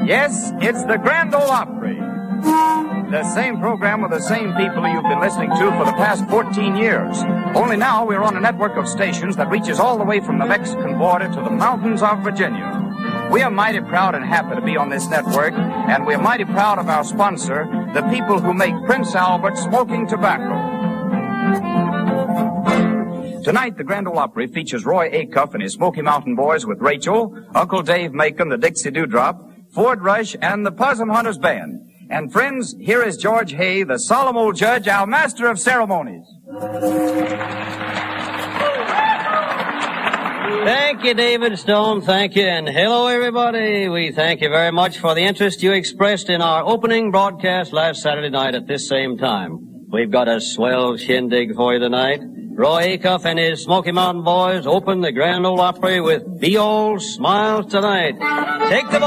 Yes, it's the Grand Ole Opry. The same program with the same people you've been listening to for the past 14 years. Only now we're on a network of stations that reaches all the way from the Mexican border to the mountains of Virginia. We are mighty proud and happy to be on this network, and we're mighty proud of our sponsor, the people who make Prince Albert smoking tobacco. Tonight, the Grand Ole Opry features Roy Acuff and his Smoky Mountain Boys with Rachel, Uncle Dave Macon, the Dixie Dewdrop, Ford Rush, and the Possum Hunters Band. And friends, here is George Hay, the solemn old judge, our master of ceremonies. Thank you, David Stone. Thank you. And hello, everybody. We thank you very much for the interest you expressed in our opening broadcast last Saturday night at this same time. We've got a swell shindig for you tonight. Roy Acuff and his Smoky Mountain Boys open the Grand Ole Opry with Be All Smiles Tonight. Take the